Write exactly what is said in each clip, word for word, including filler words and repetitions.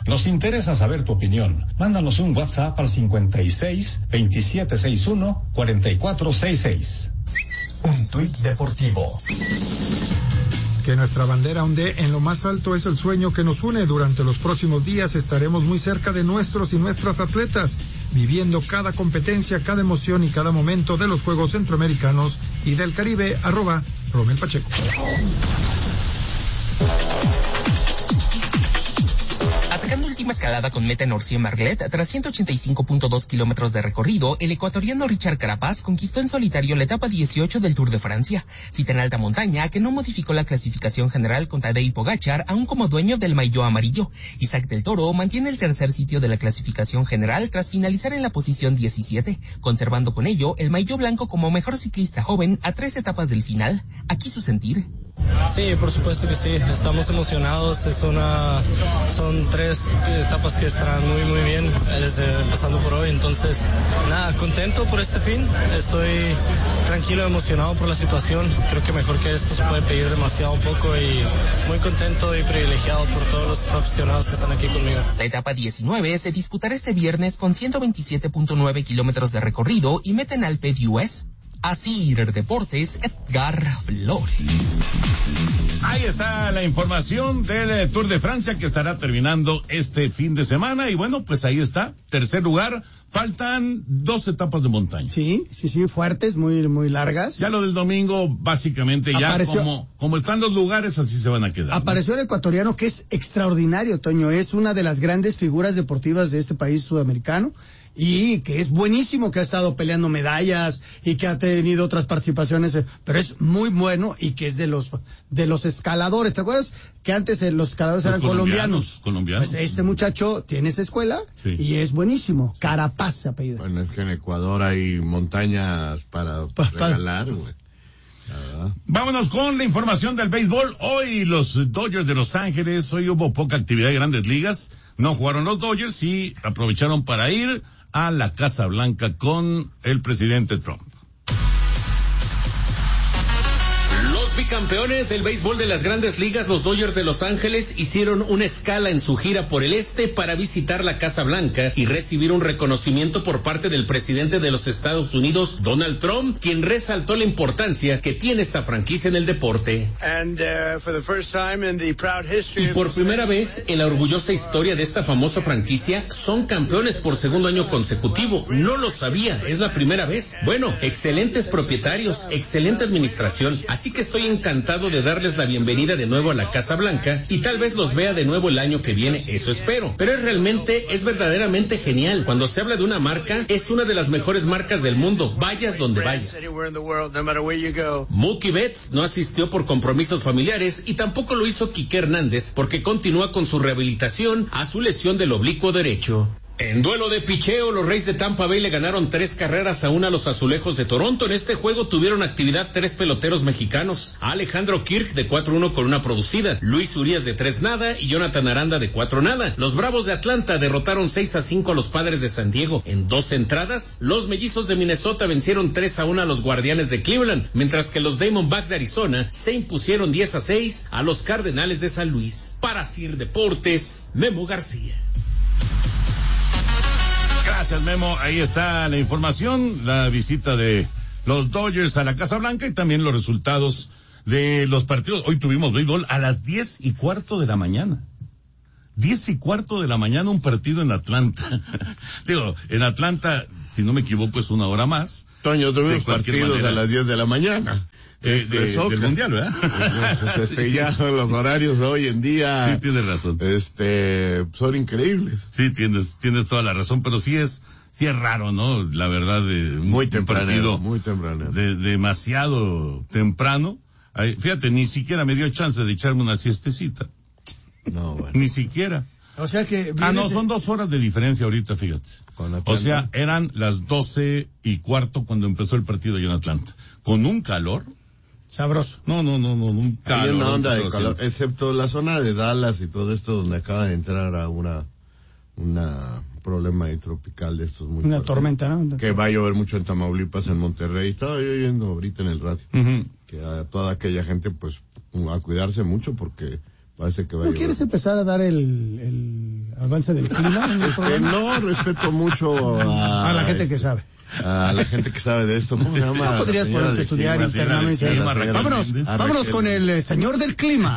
Nos interesa saber tu opinión. Mándanos un WhatsApp al cincuenta y seis, veintisiete sesenta y uno, cuarenta y cuatro sesenta y seis. Un tuit deportivo. Que nuestra bandera ondee en lo más alto es el sueño que nos une. Durante los próximos días estaremos muy cerca de nuestros y nuestras atletas, viviendo cada competencia, cada emoción y cada momento de los Juegos Centroamericanos y del Caribe. Arroba Romel Pacheco. Atacando última escalada con meta en Orcier-Marglet, tras ciento ochenta y cinco punto dos kilómetros de recorrido, el ecuatoriano Richard Carapaz conquistó en solitario la etapa dieciocho del Tour de Francia. Cita en alta montaña que no modificó la clasificación general con Tadej Pogačar, aún como dueño del maillot amarillo. Isaac del Toro mantiene el tercer sitio de la clasificación general tras finalizar en la posición diecisiete, conservando con ello el maillot blanco como mejor ciclista joven a tres etapas del final. Aquí su sentir. Sí, por supuesto que sí, estamos emocionados, es una, son tres etapas que estarán muy muy bien, desde empezando por hoy, entonces nada, contento por este fin, estoy tranquilo, emocionado por la situación, creo que mejor que esto se puede pedir demasiado poco y muy contento y privilegiado por todos los aficionados que están aquí conmigo. La etapa diecinueve se disputará este viernes con ciento veintisiete punto nueve kilómetros de recorrido y meta en Alpe d'Huez. Asir Deportes, Edgar Flores. Ahí está la información del Tour de Francia que estará terminando este fin de semana y bueno, pues ahí está, tercer lugar, faltan dos etapas de montaña. Sí, sí, sí, fuertes, muy, muy largas. Ya lo del domingo, básicamente ya Apareció, como, como están los lugares, así se van a quedar. Apareció, ¿no? El ecuatoriano que es extraordinario, Toño, es una de las grandes figuras deportivas de este país sudamericano. Y que es buenísimo, que ha estado peleando medallas y que ha tenido otras participaciones, pero es muy bueno y que es de los de los escaladores. ¿Te acuerdas que antes los escaladores los eran colombianos? Colombianos. Pues este muchacho tiene esa escuela sí. Y es buenísimo. Carapaz se apellida. Bueno, es que en Ecuador hay montañas para pa, regalar, güey. Vámonos con la información del béisbol. Hoy los Dodgers de Los Ángeles, hoy hubo poca actividad de Grandes Ligas. No jugaron los Dodgers y aprovecharon para ir a la Casa Blanca con el presidente Trump. Bicampeones del béisbol de las Grandes Ligas, los Dodgers de Los Ángeles hicieron una escala en su gira por el este para visitar la Casa Blanca y recibir un reconocimiento por parte del presidente de los Estados Unidos, Donald Trump, quien resaltó la importancia que tiene esta franquicia en el deporte. And, uh, for the first time in the proud history y por primera vez en la orgullosa historia de esta famosa franquicia, son campeones por segundo año consecutivo. No lo sabía, es la primera vez. Bueno, excelentes propietarios, excelente administración, así que estoy encantado de darles la bienvenida de nuevo a la Casa Blanca y tal vez los vea de nuevo el año que viene, eso espero. Pero es realmente, es verdaderamente genial. Cuando se habla de una marca, es una de las mejores marcas del mundo, vayas donde vayas. Mookie Betts no asistió por compromisos familiares y tampoco lo hizo Quique Hernández porque continúa con su rehabilitación a su lesión del oblicuo derecho. En duelo de picheo, los Reyes de Tampa Bay le ganaron tres carreras a una a los Azulejos de Toronto. En este juego tuvieron actividad tres peloteros mexicanos. Alejandro Kirk de cuatro uno con una producida, Luis Urias de tres nada y Jonathan Aranda de cuatro nada. Los Bravos de Atlanta derrotaron seis a cinco a los Padres de San Diego. En dos entradas, los Mellizos de Minnesota vencieron tres a uno a los Guardianes de Cleveland, mientras que los Diamondbacks de Arizona se impusieron diez a seis a los Cardenales de San Luis. Para Sir Deportes, Memo García. Gracias, Memo. Ahí está la información, la visita de los Dodgers a la Casa Blanca y también los resultados de los partidos. Hoy tuvimos béisbol a las diez y cuarto de la mañana. Diez y cuarto de la mañana un partido en Atlanta. Digo, en Atlanta, si no me equivoco, es una hora más. Toño, tuvimos partidos manera. a las diez de la mañana. Eh, de, de, del mundial, ¿verdad? Pues, este, ya los horarios hoy en día. Sí, tienes razón. Este, son increíbles. Sí, tienes, tienes toda la razón, pero sí es, sí es raro, ¿no? La verdad, de un, muy temprano, un partido muy temprano. De, demasiado temprano. Ay, fíjate, ni siquiera me dio chance de echarme una siestecita. No, bueno. Ni siquiera. O sea que... Ah, no, son dos horas de diferencia ahorita, fíjate. O sea, eran las doce y cuarto cuando empezó el partido allá en Atlanta. Con un calor. Sabroso. No, no, no, no, un calor. Hay una onda de calor, excepto la zona de Dallas y todo esto donde acaba de entrar a una, una problema tropical de estos muy Una fuertes, tormenta, ¿no? Que va a llover mucho en Tamaulipas, en Monterrey. Estaba yo oyendo ahorita en el radio. Uh-huh. Que a toda aquella gente, pues, a cuidarse mucho porque parece que va ¿No a quieres empezar a dar el, el avance del clima. Es que no respeto mucho a, a la gente que sabe. A la gente que sabe de esto. ¿Cómo se llama? No podrías ponerte a estudiar clima, internamente. clima, vámonos, vámonos con el eh, señor del clima.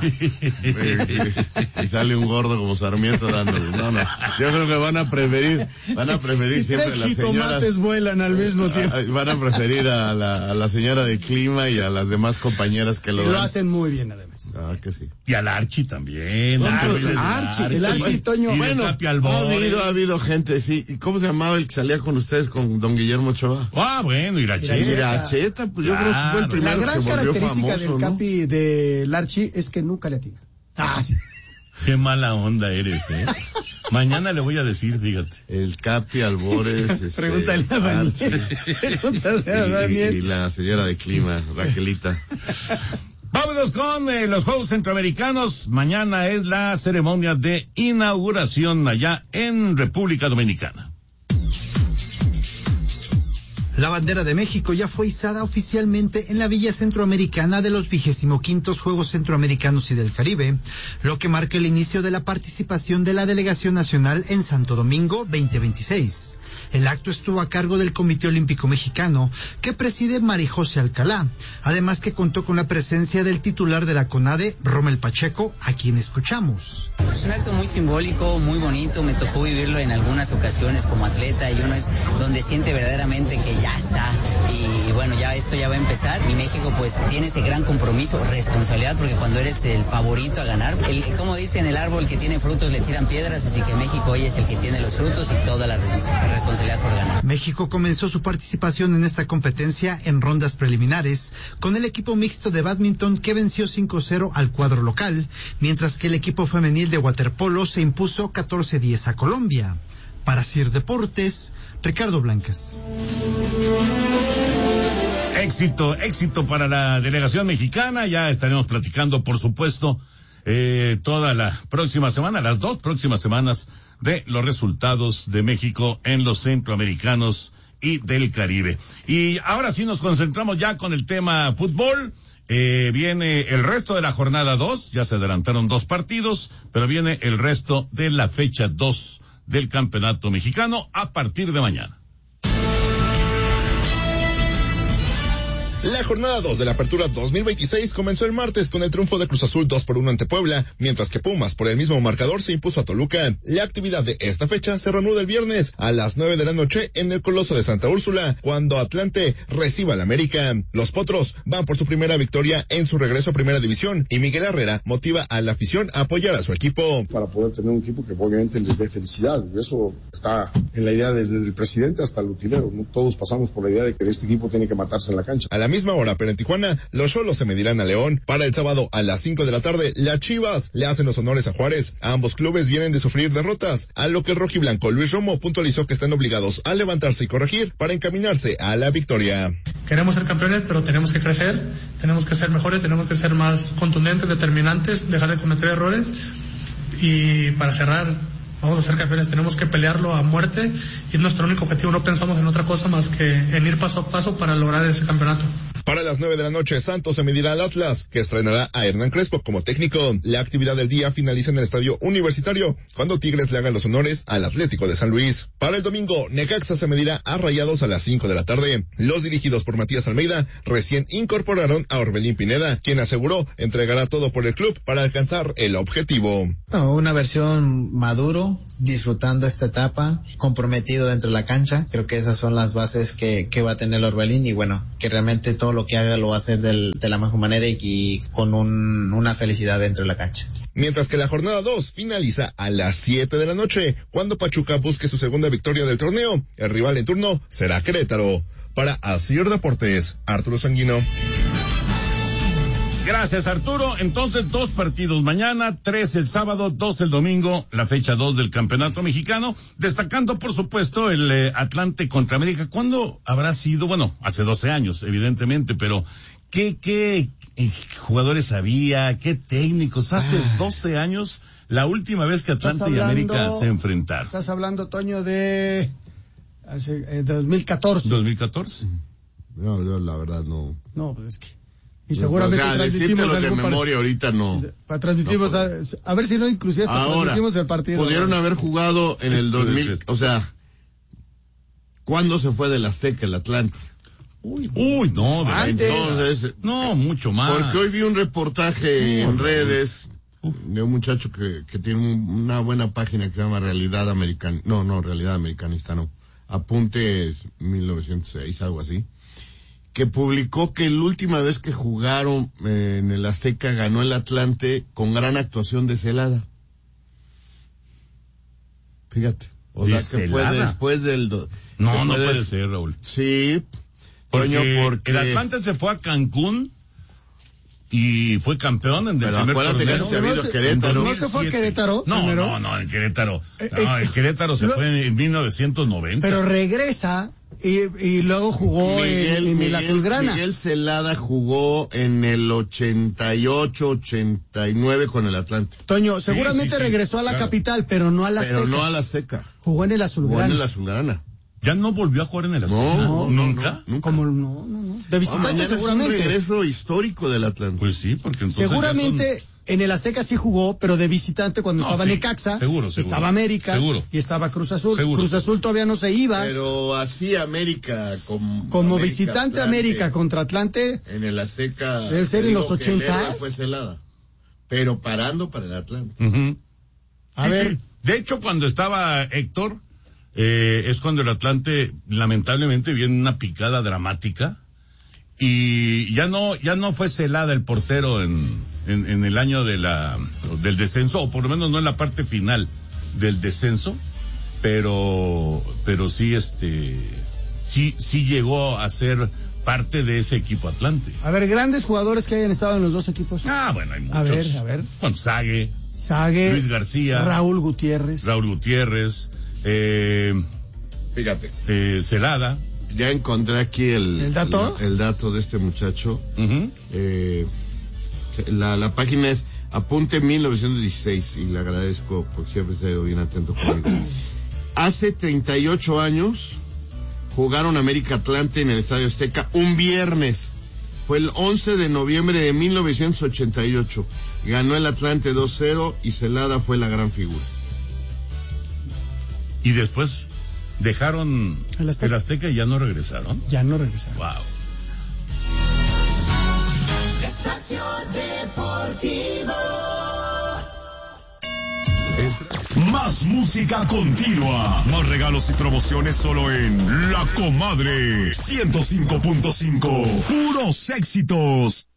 Y sale un gordo como Sarmiento dándole. No, no. Yo creo que van a preferir, van a preferir y siempre tres las señoras. jitomates vuelan al mismo tiempo. Van a preferir a la, a la señora de clima y a las demás compañeras que lo y lo dan. hacen muy bien, además. Ah, que sí. Y al Archie también. Archie, El Archie, el Archie, Toño. Y bueno, Capi ha habido, ha habido gente, sí. ¿Y cómo se llamaba el que salía con ustedes, con don Guillermo Ochoa? Ah, bueno, Iracheta. Iracheta, pues yo creo que fue el primero La gran que se volvió característica famoso, del ¿no? Capi del Archie es que nunca le atina. Ah, Qué mala onda eres, ¿eh? Mañana le voy a decir, fíjate. El Capi Albores. Este, Pregúntale a Daniel. Pregúntale a Daniel. Y, y la señora de clima, Raquelita. Vámonos con eh, los Juegos Centroamericanos. Mañana es la ceremonia de inauguración allá en República Dominicana. La bandera de México ya fue izada oficialmente en la Villa Centroamericana de los vigésimo quintos Juegos Centroamericanos y del Caribe, lo que marca el inicio de la participación de la Delegación Nacional en Santo Domingo veinte veintiséis. El acto estuvo a cargo del Comité Olímpico Mexicano, que preside Marijose Alcalá, además que contó con la presencia del titular de la CONADE, Rommel Pacheco, a quien escuchamos. Es un acto muy simbólico, muy bonito, me tocó vivirlo en algunas ocasiones como atleta y uno es donde siente verdaderamente que ya está y, y bueno, ya esto ya va a empezar y México pues tiene ese gran compromiso, responsabilidad, porque cuando eres el favorito a ganar, el, como dicen, el árbol que tiene frutos le tiran piedras, así que México hoy es el que tiene los frutos y toda la responsabilidad por ganar. México comenzó su participación en esta competencia en rondas preliminares con el equipo mixto de bádminton que venció cinco cero al cuadro local, mientras que el equipo femenil de waterpolo se impuso catorce diez a Colombia. Para Sir Deportes, Ricardo Blancas. Éxito, éxito para la delegación mexicana. Ya estaremos platicando, por supuesto, eh, toda la próxima semana, las dos próximas semanas, de los resultados de México en los centroamericanos y del Caribe. Y ahora sí nos concentramos ya con el tema fútbol. Eh, viene el resto de la jornada dos, ya se adelantaron dos partidos, pero viene el resto de la fecha dos del Campeonato Mexicano a partir de mañana. La jornada dos de la Apertura dos mil veintiséis comenzó el martes con el triunfo de Cruz Azul dos por uno ante Puebla, mientras que Pumas por el mismo marcador se impuso a Toluca. La actividad de esta fecha se reanuda el viernes a las nueve de la noche en el Coloso de Santa Úrsula, cuando Atlante reciba al América. Los Potros van por su primera victoria en su regreso a Primera División y Miguel Herrera motiva a la afición a apoyar a su equipo. Para poder tener un equipo que obviamente les dé felicidad, y eso está en la idea desde el presidente hasta el utilero, ¿no? Todos pasamos por la idea de que este equipo tiene que matarse en la cancha. A la misma hora, pero en Tijuana, los Xolos se medirán a León. Para el sábado a las cinco de la tarde, las Chivas le hacen los honores a Juárez. Ambos clubes vienen de sufrir derrotas, a lo que el rojiblanco Luis Romo puntualizó que están obligados a levantarse y corregir para encaminarse a la victoria. Queremos ser campeones, pero tenemos que crecer, tenemos que ser mejores, tenemos que ser más contundentes, determinantes, dejar de cometer errores. Y para cerrar, vamos a ser campeones, tenemos que pelearlo a muerte y es nuestro único objetivo, no pensamos en otra cosa más que en ir paso a paso para lograr ese campeonato. Para las nueve de la noche, Santos se medirá al Atlas, que estrenará a Hernán Crespo como técnico. La actividad del día finaliza en el Estadio Universitario, cuando Tigres le haga los honores al Atlético de San Luis. Para el domingo, Necaxa se medirá a Rayados a las cinco de la tarde. Los dirigidos por Matías Almeida recién incorporaron a Orbelín Pineda, quien aseguró entregará todo por el club para alcanzar el objetivo. No, una versión maduro, disfrutando esta etapa, comprometido dentro de la cancha. Creo que esas son las bases que, que va a tener Orbelín y bueno, que realmente todo lo que haga lo va a hacer del, de la mejor manera y, y con un, una felicidad dentro de la cancha. Mientras que la jornada dos finaliza a las siete de la noche, cuando Pachuca busque su segunda victoria del torneo. El rival en turno será Querétaro. Para Asir Deportes, Arturo Sanguino. Gracias, Arturo. Entonces, dos partidos mañana, tres el sábado, dos el domingo, la fecha dos del Campeonato Mexicano, destacando, por supuesto, el eh, Atlante contra América. ¿Cuándo habrá sido? Bueno, hace doce años, evidentemente, pero ¿qué, qué eh, jugadores había? ¿Qué técnicos? Hace ah. doce años, la última vez que Atlante hablando, y América se enfrentaron. Estás hablando, Toño, de hace, eh, dos mil catorce. ¿dos mil catorce? No, yo la verdad no. No, pues es que Y seguramente o sea, transmitimos de algún memoria ahorita no. Para transmitimos no, a, a ver si no inclusive hasta ahora, transmitimos el partido. Pudieron ¿no? haber jugado en el dos mil, o sea, ¿cuándo se fue del Azteca el Atlante? Uy, uy, no, antes. Entonces, no, mucho más. Porque hoy vi un reportaje no, en redes de un muchacho que, que tiene una buena página que se llama Realidad Americana, no, no, Realidad Americanista, no, Apuntes mil novecientos seis, algo así, que publicó que la última vez que jugaron eh, en el Azteca ganó el Atlante con gran actuación de Celada. Fíjate. O sea, que fue después del... Do, no, no puede de... ser, Raúl. Sí. Porque, Coño, porque el Atlante se fue a Cancún y fue campeón en el Pero primer acuérdate torneo. que se vino Querétaro. ¿No se fue a Querétaro? No, primero? no, no, en Querétaro. No, en Querétaro se lo, fue en mil novecientos noventa. Pero regresa y, y luego jugó Miguel, en, en Miguel, el Azulgrana. Miguel Celada jugó en el ochenta y ocho, ochenta y nueve con el Atlante. Toño, seguramente sí, sí, sí, regresó a la claro. capital, pero no a la Azteca. Pero no a la Azteca. Jugó en el Azulgrana. Jugó en el Azulgrana. ¿Ya no volvió a jugar en el Azteca? No, no, ¿Nunca? No, nunca. Como no, no, no. De visitante ah, seguramente. Es un regreso histórico del Atlante. Pues sí, porque entonces seguramente son... en el Azteca sí jugó, pero de visitante cuando no, estaba sí, Necaxa, seguro, seguro, estaba América seguro. y estaba Cruz Azul. Seguro. Cruz Azul todavía no se iba. Pero así América como, como América, visitante Atlante, América contra Atlante. En el Azteca. Debe ser en los ochentas. Fue Celada. Pero parando para el Atlante. Uh-huh. A sí, ver. Sí. De hecho, cuando estaba Héctor, eh, es cuando el Atlante lamentablemente viene una picada dramática y ya no, ya no fue Celada el portero en, en, en el año de la, del descenso, o por lo menos no en la parte final del descenso, pero, pero sí este, sí, sí llegó a ser parte de ese equipo Atlante. A ver, grandes jugadores que hayan estado en los dos equipos. Ah, bueno, hay muchos. A ver, a ver. Bueno, Sague. Sague. Luis García. Raúl Gutiérrez. Raúl Gutiérrez. Eh, Fíjate. Eh, Celada. Ya encontré aquí el, ¿El dato? El, el dato de este muchacho. Uh-huh. Eh, la, la página es Apunte mil novecientos dieciséis y le agradezco porque siempre se ha ido bien atento conmigo. Hace treinta y ocho años jugaron América Atlante en el Estadio Azteca un viernes. Fue el once de noviembre de mil novecientos ochenta y ocho. Ganó el Atlante dos cero y Celada fue la gran figura. Y después dejaron el Azteca, el Azteca y ya no regresaron. Ya no regresaron. Wow. Estación Deportivo. Más música continua. Más regalos y promociones solo en La Comadre ciento cinco punto cinco. Puros éxitos.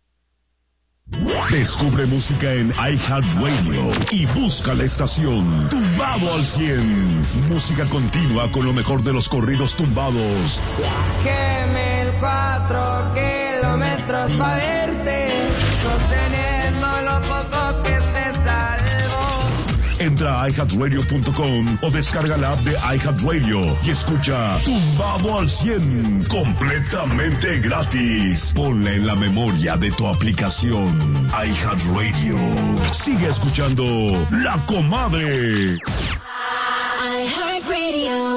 Descubre música en iHeartRadio y busca la estación Tumbado al cien. Música continua con lo mejor de los corridos tumbados. Viajé mil cuatro kilómetros para verte, sosteniendo lo poco que se salvó. Entra a i heart radio punto com o descarga la app de iHeartRadio y escucha Tumbado al cien completamente gratis. Ponla en la memoria de tu aplicación iHeartRadio. Sigue escuchando La Comadre. iHeartRadio.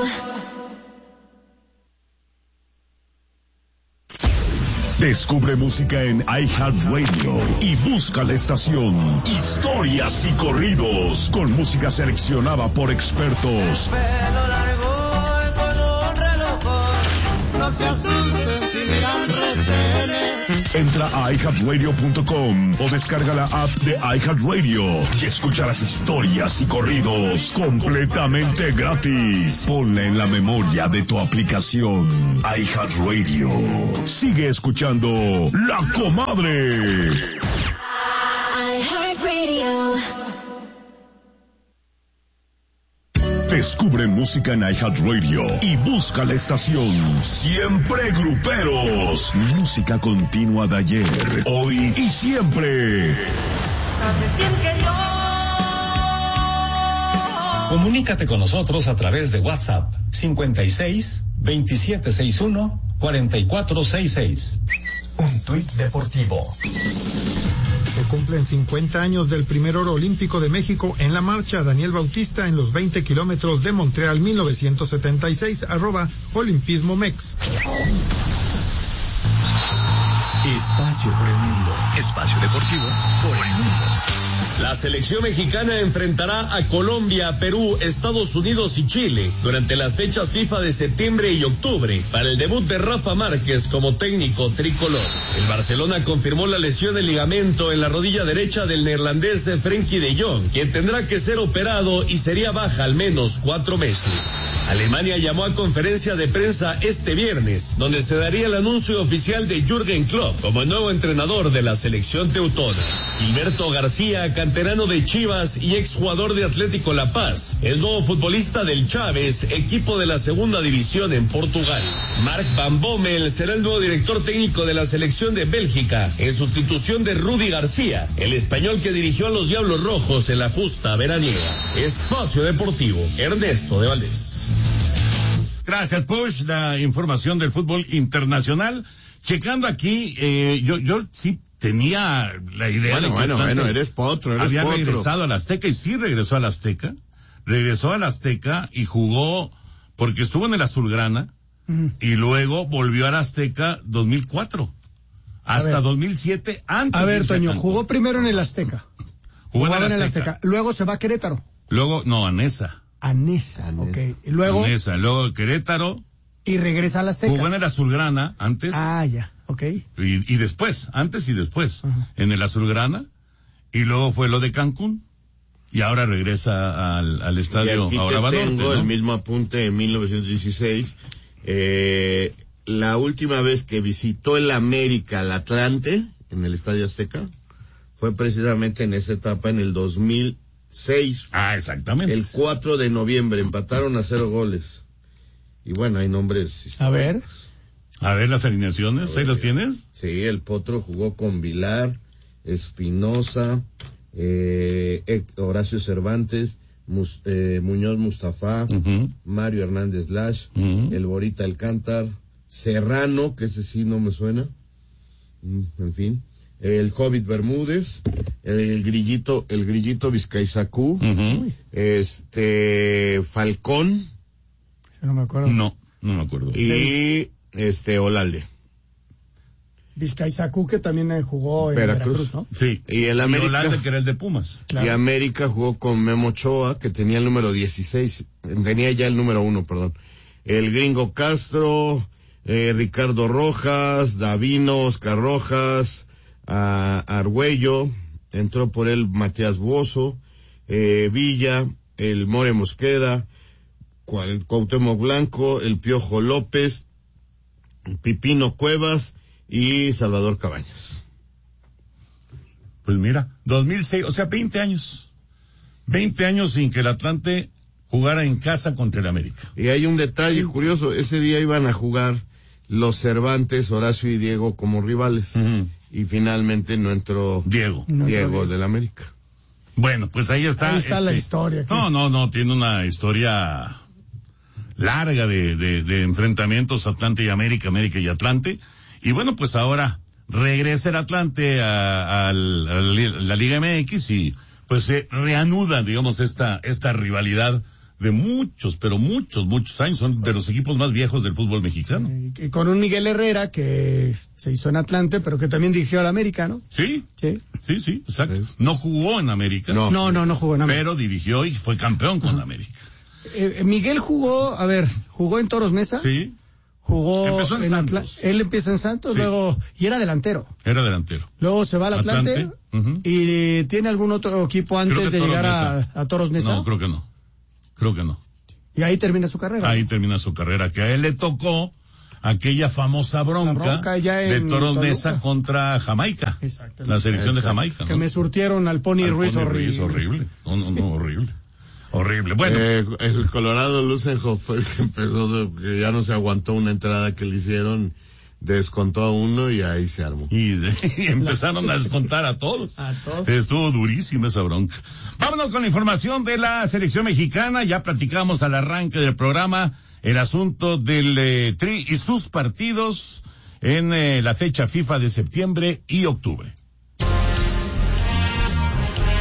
Descubre música en iHeartRadio y busca la estación Historias y Corridos con música seleccionada por expertos. Pelo largo y con un reloj, no se asusten si miran retenes. Entra a i heart radio punto com o descarga la app de iHeartRadio y escucha las historias y corridos completamente gratis. Ponla en la memoria de tu aplicación iHeartRadio. Sigue escuchando La Comadre. iHeartRadio. Descubre música en iHeartRadio y busca la estación Siempre Gruperos. Música continua de ayer, hoy y siempre. Comunícate con nosotros a través de WhatsApp cincuenta y seis, veintisiete sesenta y uno, cuarenta y cuatro sesenta y seis. Un tuit deportivo. Se cumplen cincuenta años del primer oro olímpico de México en la marcha Daniel Bautista en los veinte kilómetros de Montreal mil novecientos setenta y seis, arroba Olimpismo Mex. Espacio por el mundo. Espacio deportivo por el mundo. La selección mexicana enfrentará a Colombia, Perú, Estados Unidos y Chile durante las fechas FIFA de septiembre y octubre para el debut de Rafa Márquez como técnico tricolor. El Barcelona confirmó la lesión del ligamento en la rodilla derecha del neerlandés Frenkie de Jong, quien tendrá que ser operado y sería baja al menos cuatro meses. Alemania llamó a conferencia de prensa este viernes, donde se daría el anuncio oficial de Jürgen Klopp como el nuevo entrenador de la selección teutona. Gilberto García, canterano de Chivas y exjugador de Atlético La Paz, el nuevo futbolista del Chávez, equipo de la segunda división en Portugal. Mark Van Bommel será el nuevo director técnico de la selección de Bélgica, en sustitución de Rudy García, el español que dirigió a los Diablos Rojos en la justa veraniega. Espacio Deportivo, Ernesto de Valdés. Gracias, Push, la información del fútbol internacional. Checando aquí, eh, yo, yo sí tenía la idea bueno, de que bueno, bueno, eres potro, eres había potro. regresado al Azteca y sí regresó al Azteca, regresó al Azteca y jugó porque estuvo en el Azulgrana mm. y luego volvió al Azteca dos mil cuatro hasta dos mil siete antes. A ver, de Toño, jugó primero en el Azteca. Jugó Jugaba en el en el Azteca. Azteca. Luego se va a Querétaro. Luego, no, a Nesa. A Nesa, ok. Y luego. A Nesa, luego Querétaro. Y regresa al Azteca. Jugó en el Azulgrana antes. Ah, ya, ok. Y, y después, antes y después, uh-huh. en el Azulgrana. Y luego fue lo de Cancún. Y ahora regresa al, al estadio y aquí ahora te va tengo norte, ¿no? El mismo apunte en mil novecientos dieciséis. Eh, la última vez que visitó el América al Atlante, en el Estadio Azteca, fue precisamente en esa etapa, en el dos mil seis. Ah, exactamente. El cuatro de noviembre, empataron a cero goles. Y bueno, hay nombres. A ver. A ver las alineaciones, ¿ahí las tienes? Sí, el Potro jugó con Vilar, Espinosa, eh, Horacio Cervantes, Mus, eh, Muñoz Mustafa, uh-huh. Mario Hernández Lash, uh-huh. el Borita Alcántar, Serrano, que ese sí no me suena, en fin, el Hobbit Bermúdez, el Grillito, el Grillito Vizcaizacú, uh-huh. este, Falcón. No me acuerdo. No, no me acuerdo. Y este, Olalde. Vizcaizacú, que también jugó en Veracruz, Veracruz, ¿no? Sí. Y el América. Y Olalde, que era el de Pumas. Claro. Y América jugó con Memo Ochoa, que tenía el número dieciséis, tenía ya el número uno, perdón. El Gringo Castro, eh, Ricardo Rojas, Davino, Oscar Rojas, a Argüello, entró por él Matías Buoso, eh, Villa, el More Mosqueda, Cuauhtémoc Blanco, el Piojo López, el Pipino Cuevas y Salvador Cabañas. Pues mira, dos mil seis, o sea, veinte años. veinte años sin que el Atlante jugara en casa contra el América. Y hay un detalle curioso, ese día iban a jugar los Cervantes, Horacio y Diego como rivales. Uh-huh. Y finalmente no entró Diego. Diego no del América. Bueno, pues ahí está. Ahí está este, la historia. Aquí. No, no, no, tiene una historia larga de, de, de enfrentamientos Atlante y América, América y Atlante. Y bueno, pues ahora regresa el Atlante a, a, a la Liga M X y pues se reanuda, digamos, esta, esta rivalidad de muchos, pero muchos, muchos años. Son de los equipos más viejos del fútbol mexicano. Y con un Miguel Herrera que se hizo en Atlante, pero que también dirigió al América, ¿no? Sí. Sí. Sí, sí, exacto. No jugó en América. No, no, no, no jugó en América. Pero dirigió y fue campeón con América. Eh, Miguel jugó, a ver, jugó en Toros Mesa. Sí. Jugó Empezó en, en Santos. Atla- él empieza en Santos, Sí. luego, y era delantero. Era delantero. Luego se va al Atlante, Atlante. Uh-huh. y tiene algún otro equipo antes de llegar a, a Toros Mesa. No, creo que no. Creo que no. Y ahí termina su carrera. Ahí termina su carrera, que a él le tocó aquella famosa bronca, bronca ya de en Toros Toluca. Mesa contra Jamaica. Exactamente. La selección Exacto. de Jamaica, ¿no? Que me surtieron al Pony Al Ruiz Pony horrible. Ruiz, horrible. No, no, no, horrible. Horrible. Bueno. Eh, el Colorado Lucenhoff fue el que empezó, de, que ya no se aguantó una entrada que le hicieron, descontó a uno y ahí se armó. Y, de, y empezaron a descontar a todos. A todos. Estuvo durísima esa bronca. Vámonos con la información de la selección mexicana. Ya platicamos al arranque del programa el asunto del eh, Tri y sus partidos en eh, la fecha FIFA de septiembre y octubre.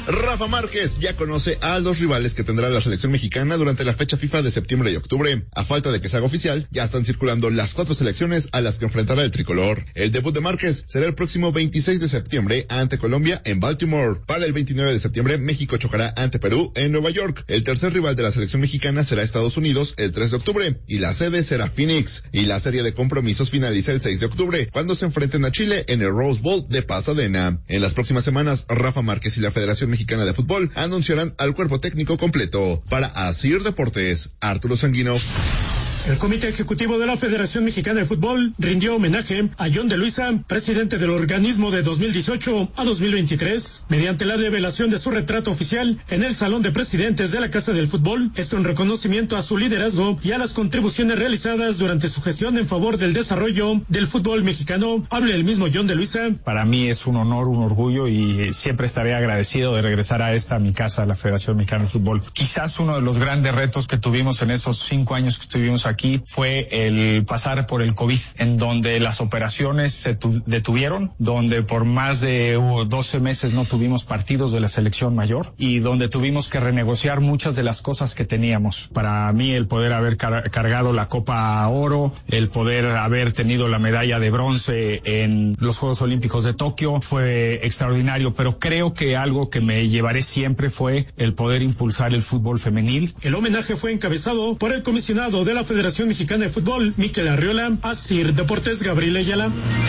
Rafa Márquez ya conoce a los rivales que tendrá la selección mexicana durante la fecha FIFA de septiembre y octubre. A falta de que se haga oficial, ya están circulando las cuatro selecciones a las que enfrentará el tricolor. El debut de Márquez será el próximo veintiséis de septiembre ante Colombia en Baltimore. Para el veintinueve de septiembre, México chocará ante Perú en Nueva York. El tercer rival de la selección mexicana será Estados Unidos el tres de octubre y la sede será Phoenix. Y la serie de compromisos finaliza el seis de octubre, cuando se enfrenten a Chile en el Rose Bowl de Pasadena. En las próximas semanas, Rafa Márquez y la Federación Mexicana de Fútbol anunciarán al cuerpo técnico completo. Para Asir Deportes, Arturo Sanguino. El Comité Ejecutivo de la Federación Mexicana de Fútbol rindió homenaje a John de Luisa, presidente del organismo de dos mil dieciocho a dos mil veintitrés, mediante la revelación de su retrato oficial en el Salón de Presidentes de la Casa del Fútbol. Esto en reconocimiento a su liderazgo y a las contribuciones realizadas durante su gestión en favor del desarrollo del fútbol mexicano. Habla el mismo John de Luisa. Para mí es un honor, un orgullo y siempre estaré agradecido de regresar a esta, mi casa, la Federación Mexicana de Fútbol. Quizás uno de los grandes retos que tuvimos en esos cinco años que estuvimos aquí aquí fue el pasar por el COVID, en donde las operaciones se detuvieron, donde por más de doce meses no tuvimos partidos de la selección mayor y donde tuvimos que renegociar muchas de las cosas que teníamos. Para mí el poder haber car cargado la Copa Oro, el poder haber tenido la medalla de bronce en los Juegos Olímpicos de Tokio fue extraordinario, pero creo que algo que me llevaré siempre fue el poder impulsar el fútbol femenil. El homenaje fue encabezado por el comisionado de la Federación Mexicana de Fútbol, Miquel Arriola. Asir Deportes, Gabriel Ayala.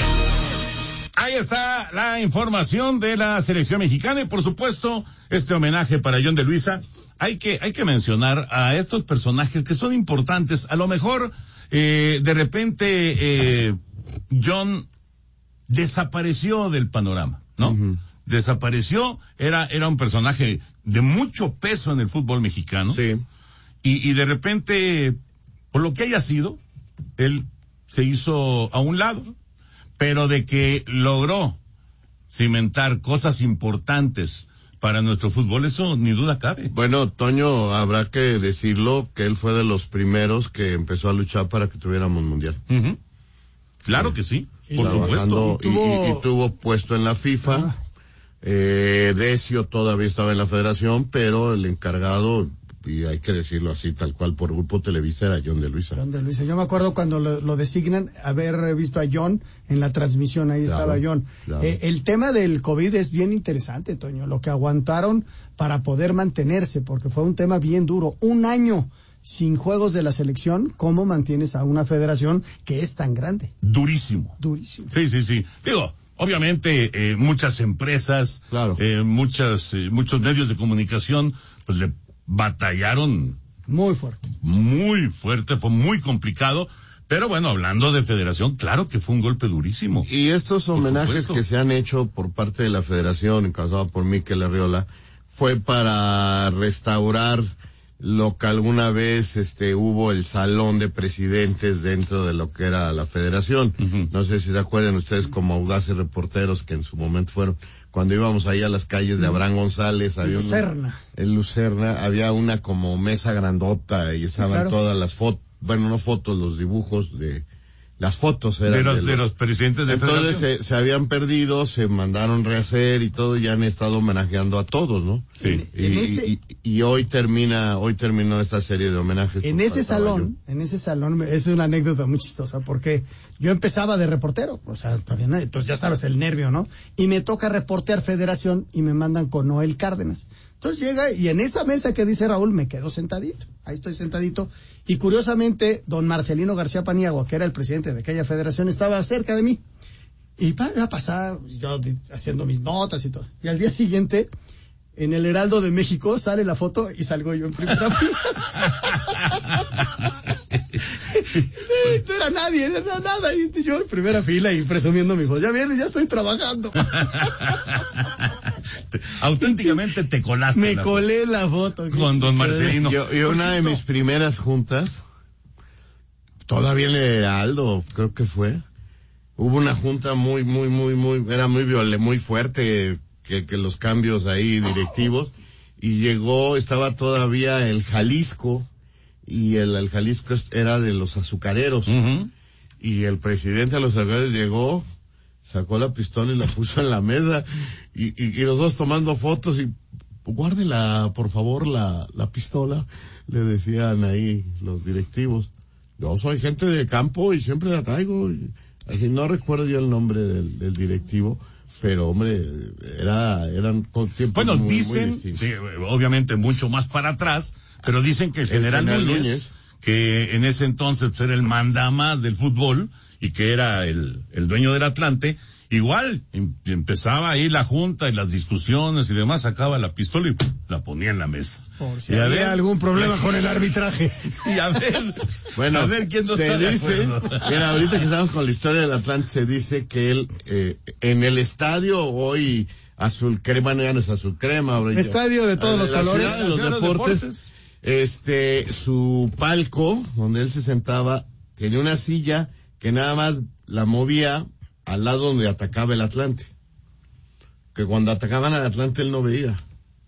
Ahí está la información de la selección mexicana y por supuesto este homenaje para John de Luisa. Hay que, hay que mencionar a estos personajes que son importantes. A lo mejor, eh, de repente, eh, John desapareció del panorama, ¿no? Uh-huh. Desapareció, era, era un personaje de mucho peso en el fútbol mexicano. Sí. Y, y de repente, por lo que haya sido, él se hizo a un lado, pero de que logró cimentar cosas importantes para nuestro fútbol, eso ni duda cabe. Bueno, Toño, habrá que decirlo, que él fue de los primeros que empezó a luchar para que tuviéramos mundial. Uh-huh. Claro que sí, por supuesto. Y tuvo... Y, y, y tuvo puesto en la FIFA. Ah. Eh, Decio todavía estaba en la federación, pero el encargado, y hay que decirlo así, tal cual, por Grupo Televisa, era John de Luisa. John de Luisa. Yo me acuerdo cuando lo, lo designan, haber visto a John en la transmisión, ahí claro, estaba John. Claro. Eh, el tema del COVID es bien interesante, Toño, lo que aguantaron para poder mantenerse, porque fue un tema bien duro. Un año sin juegos de la selección, ¿cómo mantienes a una federación que es tan grande? Durísimo. Durísimo. Sí, sí, sí. Digo, obviamente, eh, muchas empresas, claro. eh, muchas, eh, muchos medios de comunicación, pues le batallaron. Muy fuerte. Muy fuerte, fue muy complicado. Pero bueno, hablando de federación, claro que fue un golpe durísimo. Y estos homenajes que se han hecho por parte de la federación, encabezado por Miquel Arriola, fue para restaurar lo que alguna vez este hubo el salón de presidentes dentro de lo que era la federación. Uh-huh. No sé si se acuerdan ustedes como audaces reporteros que en su momento fueron, cuando íbamos ahí a las calles de Abraham González, había Lucerna. Una, en Lucerna había una como mesa grandota y estaban sí, claro. todas las fotos, bueno, no fotos, los dibujos de las fotos eran de los, de los, de los presidentes de entonces federación. Se, se habían perdido, se mandaron rehacer y todo, y han estado homenajeando a todos, ¿no? Sí. Y, ese, y, y hoy termina, hoy terminó esta serie de homenajes. En ese salón, en ese salón, es una anécdota muy chistosa, porque yo empezaba de reportero, o sea, todavía no, entonces ya sabes el nervio, ¿no? Y me toca reportear Federación y me mandan con Noel Cárdenas. Entonces llega y en esa mesa que dice Raúl me quedo sentadito, ahí estoy sentadito, y curiosamente don Marcelino García Paniagua, que era el presidente de aquella federación, estaba cerca de mí, y para pasar, yo haciendo mis notas y todo, y al día siguiente, en el Heraldo de México, sale la foto y salgo yo en primera fila. No era nadie, no era nada, y yo en primera fila y presumiendo mi hijo, ya viene, ya estoy trabajando. Auténticamente te colaste. Me colé foto. la foto. Con don Marcelino. Yo, yo una de mis primeras juntas, todavía en el Heraldo, creo que fue, hubo una junta muy, muy, muy, muy, era muy violenta, muy fuerte, que, que los cambios ahí directivos, y llegó, estaba todavía el Jalisco, y el, el Jalisco era de los azucareros, uh-huh. y el presidente de los azucareros llegó, sacó la pistola y la puso en la mesa, y, y, y los dos tomando fotos, y guárdela, por favor, la, la pistola, le decían ahí los directivos. Yo soy gente de campo y siempre la traigo. Y, así no recuerdo yo el nombre del, del directivo, pero hombre, era, eran con tiempos bueno, muy, dicen, muy distintos. sí, obviamente mucho más para atrás, pero dicen que el general, el general Núñez, Núñez, que en ese entonces era el mandamás del fútbol y que era el, el dueño del Atlante, igual em, empezaba ahí la junta y las discusiones y demás, sacaba la pistola y la ponía en la mesa. Por si y había a ver, algún problema con el arbitraje. Y a ver, bueno, a ver quién no se está dice, de acuerdo. Mira, ahorita que estamos con la historia del Atlante, se dice que él, eh, en el estadio hoy, azul crema, no, ya no es azul crema. Ahorita, estadio de todos los colores. De los deportes, deportes, este, su palco, donde él se sentaba, tenía una silla que nada más la movía al lado donde atacaba el Atlante. Que cuando atacaban al Atlante él no veía.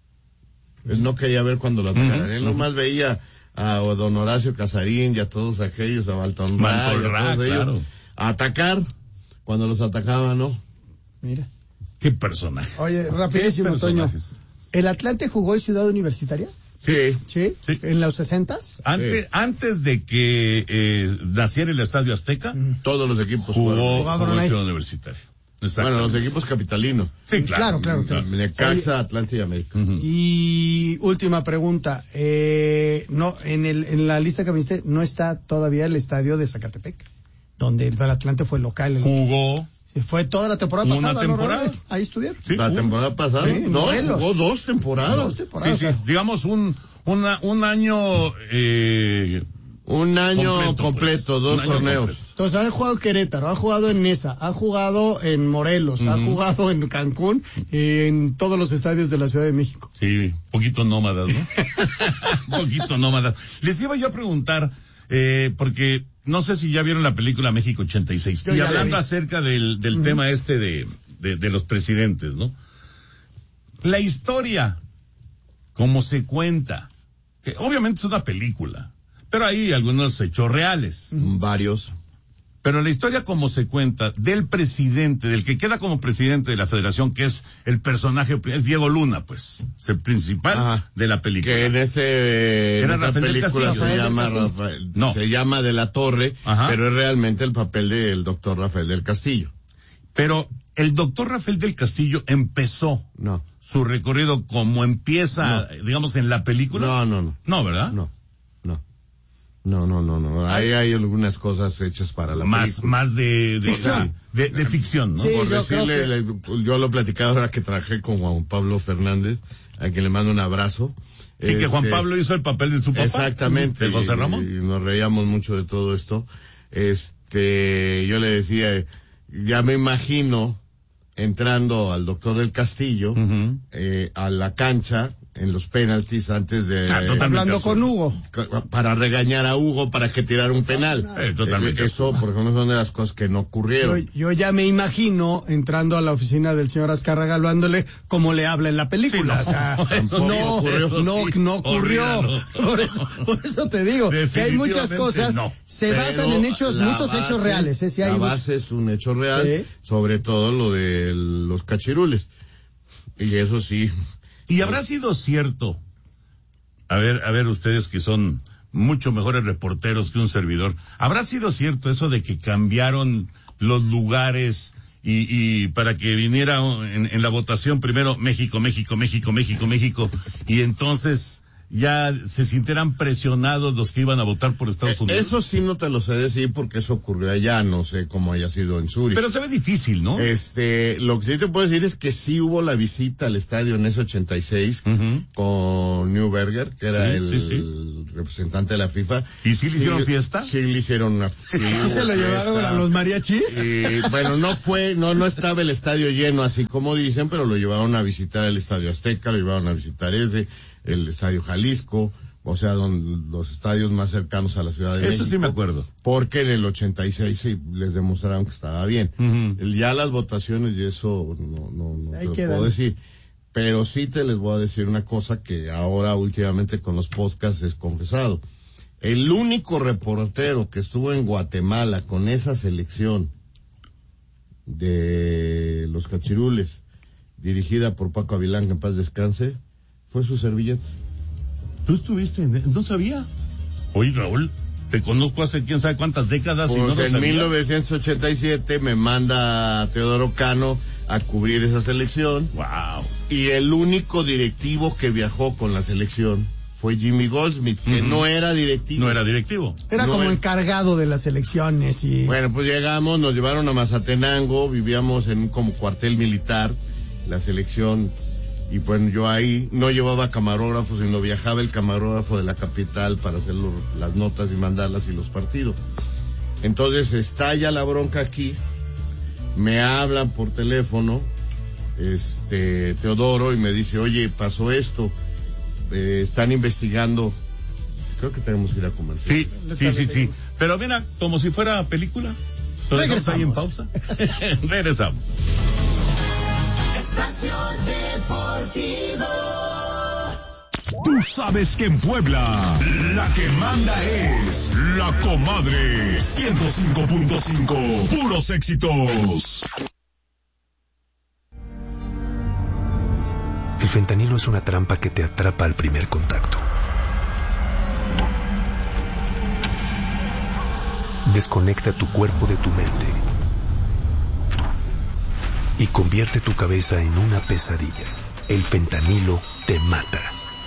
Él no quería ver cuando lo atacaran. Uh-huh. Él nomás veía a don Horacio Casarín y a todos aquellos, a Balton Ray, a todos claro. ellos, a atacar. Cuando los atacaban, no. Mira. Qué personaje. Oye, rapidísimo, Toño. ¿El Atlante jugó en Ciudad Universitaria? Sí. ¿Sí? ¿Sí? ¿En los sesentas? Antes, sí. antes de que eh, naciera el Estadio Azteca, mm. todos los equipos jugó, jugó en Ciudad Universitaria. Bueno, los equipos capitalinos. Sí, claro. Claro, claro. claro. Necaxa, Atlante y América. Uh-huh. Y última pregunta. Eh, no, en el, en la lista que viste no está todavía el estadio de Zacatepec, donde el Atlante fue local. El... Jugó. Sí, fue toda la temporada Una pasada. temporada. ¿no? Ahí estuvieron. Sí, la temporada pasada. Sí, no, jugó dos temporadas. Dos temporadas. Sí, sí. Digamos un, una, un año, eh, Un año completo, completo pues. dos año torneos. Completo. Entonces, ha jugado en Querétaro, ha jugado en Nesa, ha jugado en Morelos, uh-huh. ha jugado en Cancún, en todos los estadios de la Ciudad de México. Sí, poquito nómadas, ¿no? poquito nómadas. Les iba yo a preguntar, eh, porque no sé si ya vieron la película México ochenta y seis. Yo y hablando acerca del, del uh-huh. tema este de, de, de los presidentes, ¿no? La historia, como se cuenta, que obviamente es una película, pero hay algunos hechos reales. Varios. Pero la historia como se cuenta del presidente, del que queda como presidente de la federación, que es el personaje, es Diego Luna, pues, es el principal Ajá. de la película. Que en ese, en esa película se llama Rafael, no. se llama De la Torre, Ajá. pero es realmente el papel del doctor Rafael del Castillo. Pero el doctor Rafael del Castillo empezó no. su recorrido como empieza, no. digamos, en la película. No, no, no. No, ¿verdad? No. No, no, no, no. Ahí hay algunas cosas hechas para la más, película. Más de, de, o sea, de, de, de ficción, ¿no? Sí, Por yo decirle, que... yo lo platicaba ahora que trabajé con Juan Pablo Fernández, a quien le mando un abrazo. Sí, este, que Juan Pablo hizo el papel de su papá. Exactamente. De José Ramón. Y, y nos reíamos mucho de todo esto. Este, yo le decía, ya me imagino entrando al doctor del Castillo, uh-huh. eh, a la cancha, en los penaltis antes de... Ah, hablando con Hugo. Para regañar a Hugo para que tirara un penal. Eh, totalmente. Eh, eso, por ejemplo, son de las cosas que no ocurrieron. Yo, yo ya me imagino entrando a la oficina del señor Azcárraga hablándole como le habla en la película. Sí, no, o sea, eso no, ocurrió, eso no, sí, no ocurrió. Por eso, por eso te digo que hay muchas cosas, no. se basan en hechos, muchos base, hechos reales. ¿eh? Si la hay base es un hecho real, ¿sí? Sobre todo lo de los cachirules. Y eso sí... ¿Y habrá sido cierto? A ver, a ver ustedes que son mucho mejores reporteros que un servidor. ¿Habrá sido cierto eso de que cambiaron los lugares y, y para que viniera en, en la votación primero México, México, México, México, México y entonces ya se sintieran presionados los que iban a votar por Estados Unidos? Eso sí no te lo sé decir porque eso ocurrió allá, no sé cómo haya sido en Zurich. Pero se ve difícil, ¿no? Este, lo que sí te puedo decir es que sí hubo la visita al estadio en ese ochenta y seis uh-huh. con Neuberger, que era sí, el, sí, sí. el representante de la FIFA. ¿Y sí le sí, hicieron fiesta? Sí le hicieron una fiesta. ¿Sí se lo llevaron a los mariachis? Y, bueno, no fue, no, no estaba el estadio lleno así como dicen, pero lo llevaron a visitar el Estadio Azteca, lo llevaron a visitar ese, el Estadio Jalisco, o sea, don, los estadios más cercanos a la Ciudad de Eso México. Eso sí me acuerdo. Porque en el ochenta y seis sí les demostraron que estaba bien. Uh-huh. Ya las votaciones y eso no, no, no te lo puedo decir. Pero sí te les voy a decir una cosa que ahora últimamente con los podcasts es confesado. El único reportero que estuvo en Guatemala con esa selección de los cachirules, dirigida por Paco Avilán, que en paz descanse, fue su servilleta. ¿Tú estuviste en... no sabía? Oye, Raúl, te conozco hace quién sabe cuántas décadas pues y no lo en sabía. mil novecientos ochenta y siete me manda Teodoro Cano a cubrir esa selección. Wow. Y el único directivo que viajó con la selección fue Jimmy Goldsmith, que uh-huh. no era directivo. No era directivo. Era no como era... encargado de las elecciones y... Bueno, pues llegamos, nos llevaron a Mazatenango, vivíamos en un como cuartel militar, la selección, y pues yo ahí no llevaba camarógrafo, sino viajaba el camarógrafo de la capital para hacer los, las notas y mandarlas y los partidos. Entonces estalla la bronca aquí, me hablan por teléfono, este, Teodoro, y me dice, oye, pasó esto. Eh, están investigando, creo que tenemos que ir a comercial. Sí, sí, sí, sí. Pero mira, como si fuera película. ¿Lo dejamos ahí en pausa? Regresamos. Estación Deportivo. Tú sabes que en Puebla la que manda es La Comadre. ciento cinco punto cinco, puros éxitos. El fentanilo es una trampa que te atrapa al primer contacto. Desconecta tu cuerpo de tu mente y convierte tu cabeza en una pesadilla. El fentanilo te mata.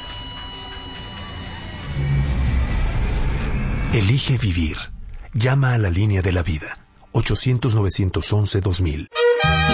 Elige vivir. Llama a la línea de la vida. ochocientos, novecientos once, dos mil.